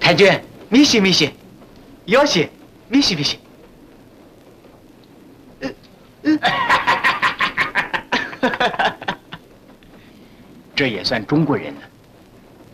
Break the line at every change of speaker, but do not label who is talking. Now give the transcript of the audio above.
太君，米西米西，有西，米西米西。这也算中国人了。